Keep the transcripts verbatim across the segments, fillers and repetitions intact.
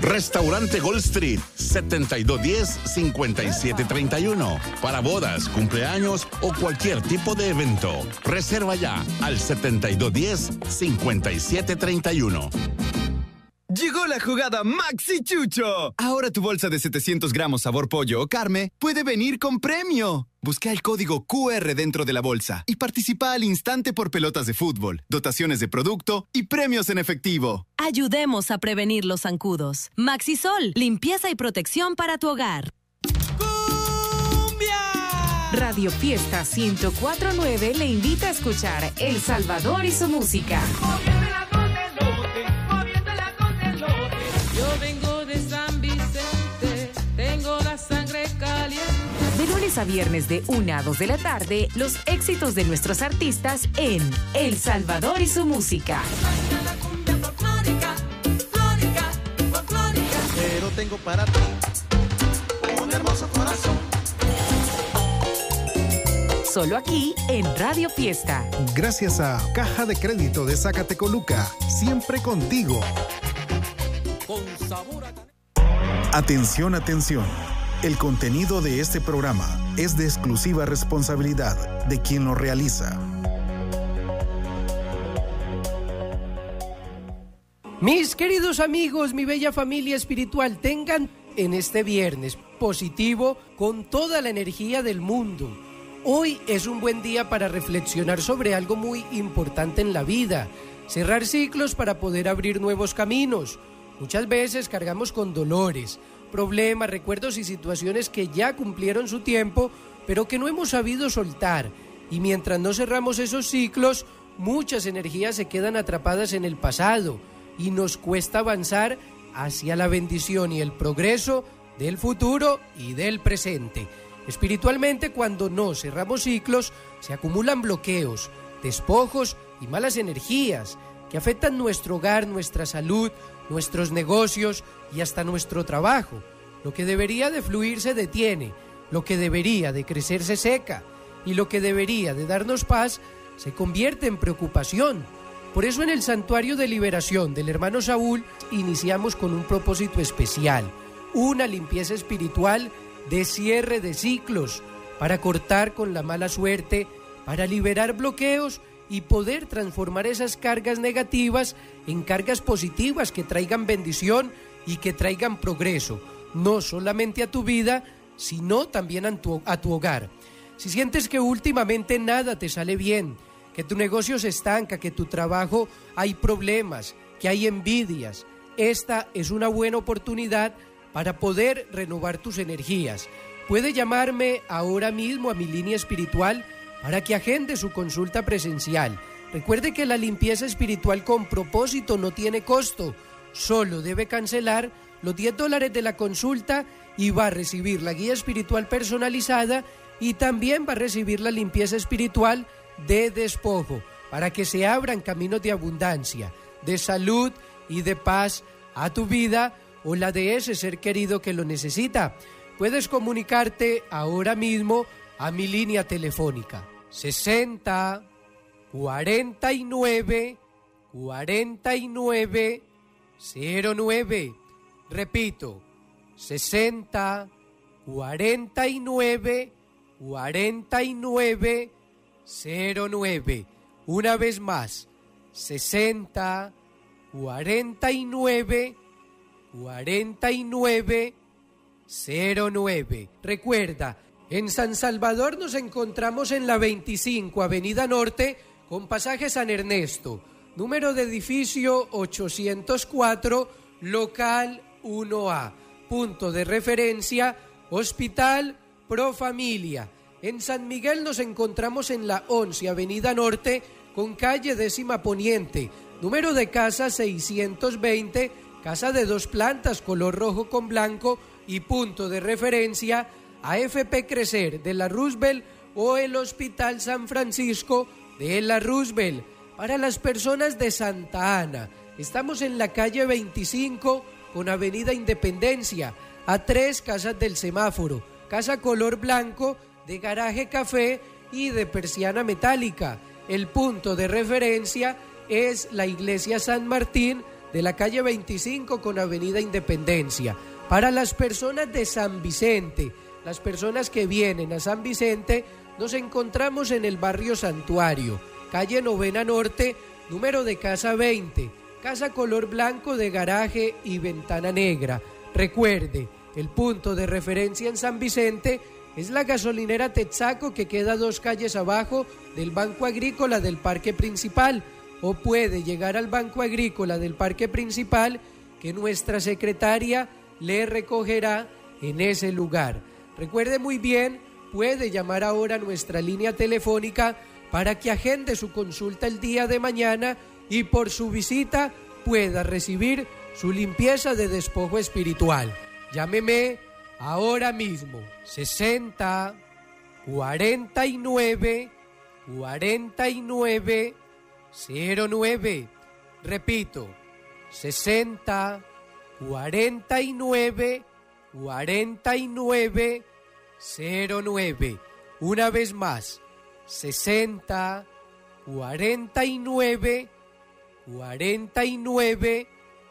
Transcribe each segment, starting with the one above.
Restaurante Gold Street, setenta y dos diez, cincuenta y siete treinta y uno. Para bodas, cumpleaños o cualquier tipo de evento. Reserva ya al setenta y dos diez, cincuenta y siete treinta y uno. Llegó la jugada Maxi Chucho. Ahora tu bolsa de setecientos gramos sabor pollo o carne puede venir con premio. Busca el código Q R dentro de la bolsa y participa al instante por pelotas de fútbol, dotaciones de producto y premios en efectivo. Ayudemos a prevenir los zancudos. Maxisol, limpieza y protección para tu hogar. Radio Fiesta ciento cuatro punto nueve le invita a escuchar El Salvador y su música. Yo vengo de San Vicente, tengo la sangre caliente. De lunes a viernes de una a dos de la tarde, los éxitos de nuestros artistas en El Salvador y su música. Pero tengo para ti un hermoso corazón. Solo aquí en Radio Fiesta. Gracias a Caja de Crédito de Zacatecoluca, siempre contigo. Con sabor a... Atención, atención. El contenido de este programa es de exclusiva responsabilidad de quien lo realiza. Mis queridos amigos, mi bella familia espiritual, tengan en este viernes positivo con toda la energía del mundo. Hoy es un buen día para reflexionar sobre algo muy importante en la vida, cerrar ciclos para poder abrir nuevos caminos. Muchas veces cargamos con dolores, problemas, recuerdos y situaciones que ya cumplieron su tiempo, pero que no hemos sabido soltar. Y mientras no cerramos esos ciclos, muchas energías se quedan atrapadas en el pasado y nos cuesta avanzar hacia la bendición y el progreso del futuro y del presente. Espiritualmente, cuando no cerramos ciclos, se acumulan bloqueos, despojos y malas energías que afectan nuestro hogar, nuestra salud, nuestros negocios y hasta nuestro trabajo. Lo que debería de fluir se detiene, lo que debería de crecer se seca y lo que debería de darnos paz se convierte en preocupación. Por eso en el Santuario de Liberación del Hermano Saúl iniciamos con un propósito especial, una limpieza espiritual de cierre de ciclos, para cortar con la mala suerte, para liberar bloqueos y poder transformar esas cargas negativas en cargas positivas que traigan bendición y que traigan progreso, no solamente a tu vida, sino también a tu, a tu hogar. Si sientes que últimamente nada te sale bien, que tu negocio se estanca, que tu trabajo hay problemas, que hay envidias, esta es una buena oportunidad para poder renovar tus energías. Puede llamarme ahora mismo a mi línea espiritual para que agende su consulta presencial. Recuerde que la limpieza espiritual con propósito no tiene costo, solo debe cancelar los diez dólares de la consulta y va a recibir la guía espiritual personalizada y también va a recibir la limpieza espiritual de despojo para que se abran caminos de abundancia, de salud y de paz a tu vida o la de ese ser querido que lo necesita. Puedes comunicarte ahora mismo a mi línea telefónica sesenta, cuarenta y nueve, cuarenta y nueve, cero nueve. Repito, sesenta, cuarenta y nueve, cuarenta y nueve, cero nueve. Una vez más, sesenta, cuarenta y nueve, cuarenta y nueve, cero nueve. Recuerda, en San Salvador nos encontramos en la veinticinco Avenida Norte con pasaje San Ernesto, número de edificio ochocientos cuatro, local uno A, punto de referencia, Hospital Pro Familia. En San Miguel nos encontramos en la once Avenida Norte con calle décima Poniente, número de casa seiscientos veinte, casa de dos plantas, color rojo con blanco y punto de referencia A F P Crecer de la Roosevelt o el Hospital San Francisco de la Roosevelt. Para las personas de Santa Ana, estamos en la calle veinticinco con Avenida Independencia, a tres casas del semáforo, casa color blanco, de garaje café y de persiana metálica. El punto de referencia es la Iglesia San Martín de la calle veinticinco con Avenida Independencia. Para las personas de San Vicente, las personas que vienen a San Vicente, nos encontramos en el barrio Santuario, calle Novena Norte, número de casa veinte, casa color blanco de garaje y ventana negra. Recuerde, el punto de referencia en San Vicente es la gasolinera Texaco, que queda dos calles abajo del Banco Agrícola del Parque Principal, o puede llegar al Banco Agrícola del Parque Principal, que nuestra secretaria le recogerá en ese lugar. Recuerde muy bien, puede llamar ahora a nuestra línea telefónica para que agende su consulta el día de mañana y por su visita pueda recibir su limpieza de despojo espiritual. Llámeme ahora mismo, sesenta, cuarenta y nueve, cuarenta y nueve, cero nueve. Repito, sesenta, cuarenta y nueve, cuarenta y nueve, cero nueve. Una vez más, sesenta, cuarenta y nueve, cuarenta y nueve,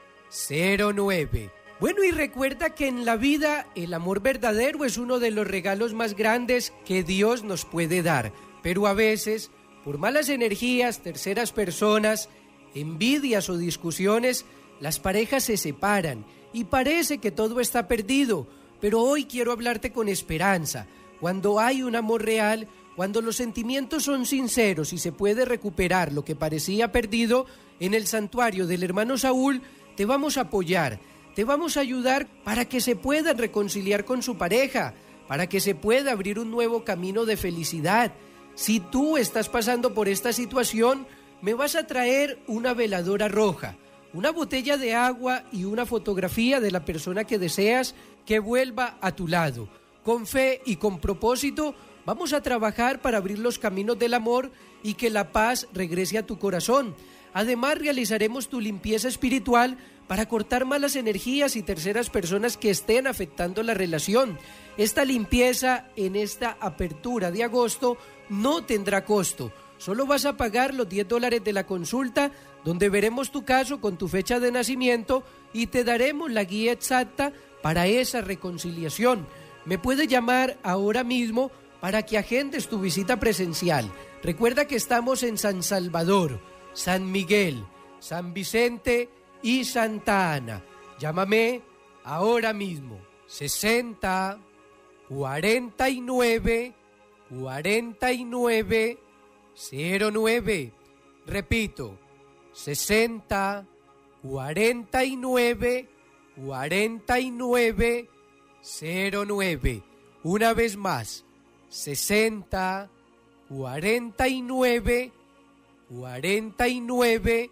cero nueve. Bueno, y recuerda que en la vida el amor verdadero es uno de los regalos más grandes que Dios nos puede dar, pero a veces, por malas energías, terceras personas, envidias o discusiones, las parejas se separan y parece que todo está perdido, pero hoy quiero hablarte con esperanza. Cuando hay un amor real, cuando los sentimientos son sinceros y se puede recuperar lo que parecía perdido, en el santuario del hermano Saúl te vamos a apoyar, te vamos a ayudar para que se puedan reconciliar con su pareja, para que se pueda abrir un nuevo camino de felicidad. Si tú estás pasando por esta situación, me vas a traer una veladora roja, una botella de agua y una fotografía de la persona que deseas que vuelva a tu lado. Con fe y con propósito, vamos a trabajar para abrir los caminos del amor y que la paz regrese a tu corazón. Además, realizaremos tu limpieza espiritual para cortar malas energías y terceras personas que estén afectando la relación. Esta limpieza en esta apertura de agosto no tendrá costo. Solo vas a pagar los diez dólares de la consulta, donde veremos tu caso con tu fecha de nacimiento y te daremos la guía exacta para esa reconciliación. Me puedes llamar ahora mismo para que agendes tu visita presencial. Recuerda que estamos en San Salvador, San Miguel, San Vicente y Santa Ana. Llámame ahora mismo, sesenta, cuarenta y nueve, cuarenta y nueve, cero nueve. Repito, sesenta, cuarenta y nueve, cuarenta y nueve, cero nueve. Una vez más, sesenta, cuarenta y nueve, cuarenta y nueve,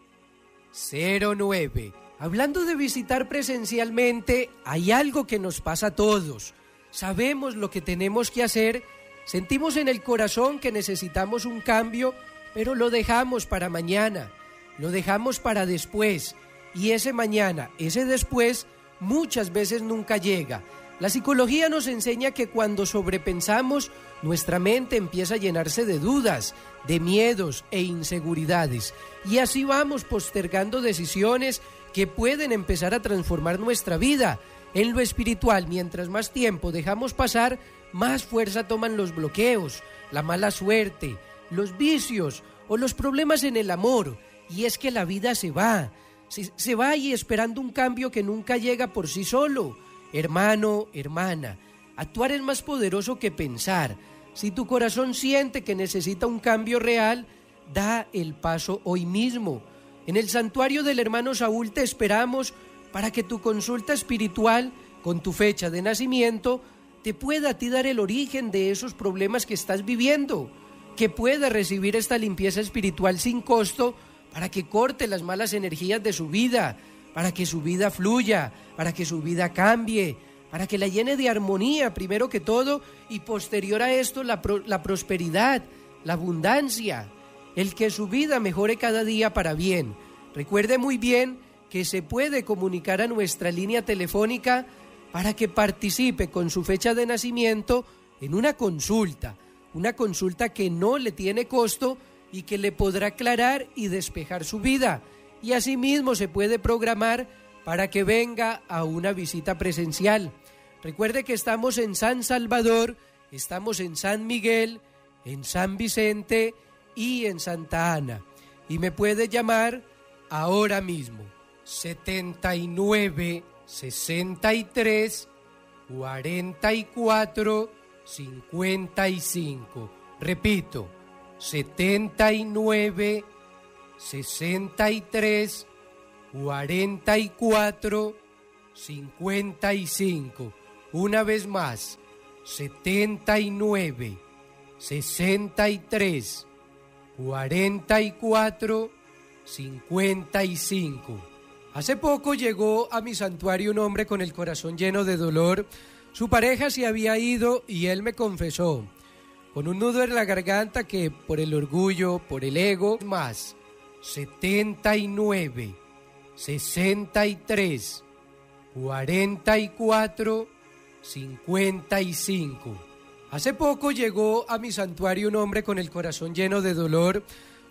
cero nueve. Hablando de visitar presencialmente, hay algo que nos pasa a todos. Sabemos lo que tenemos que hacer, sentimos en el corazón que necesitamos un cambio, pero lo dejamos para mañana, lo dejamos para después, y ese mañana, ese después, muchas veces nunca llega. La psicología nos enseña que cuando sobrepensamos, nuestra mente empieza a llenarse de dudas, de miedos e inseguridades, y así vamos postergando decisiones que pueden empezar a transformar nuestra vida. En lo espiritual, mientras más tiempo dejamos pasar, más fuerza toman los bloqueos, la mala suerte, los vicios o los problemas en el amor. Y es que la vida se va, se, se va y esperando un cambio que nunca llega por sí solo. Hermano, hermana, actuar es más poderoso que pensar. Si tu corazón siente que necesita un cambio real, da el paso hoy mismo. En el santuario del hermano Saúl te esperamos para que tu consulta espiritual, con tu fecha de nacimiento, te pueda a ti dar el origen de esos problemas que estás viviendo, que pueda recibir esta limpieza espiritual sin costo para que corte las malas energías de su vida, para que su vida fluya, para que su vida cambie, para que la llene de armonía primero que todo y posterior a esto la, pro, la prosperidad, la abundancia, el que su vida mejore cada día para bien. Recuerde muy bien que se puede comunicar a nuestra línea telefónica para que participe con su fecha de nacimiento en una consulta, una consulta que no le tiene costo y que le podrá aclarar y despejar su vida. y asimismo se puede programar para que venga a una visita presencial. Recuerde que estamos en San Salvador, estamos en San Miguel, en San Vicente y en Santa Ana. Y me puede llamar ahora mismo, setenta y nueve, sesenta y tres, cuarenta y cuatro, cincuenta y cinco. Repito, setenta y nueve, sesenta y tres, cuarenta y cuatro, cincuenta y cinco. Una vez más, setenta y nueve, sesenta y tres, cuarenta y cuatro, cincuenta y cinco. Hace poco llegó a mi santuario un hombre con el corazón lleno de dolor. Su pareja se había ido y él me confesó, con un nudo en la garganta, que por el orgullo, por el ego, más, setenta y nueve, sesenta y tres, cuarenta y cuatro, cincuenta y cinco. Hace poco llegó a mi santuario un hombre con el corazón lleno de dolor.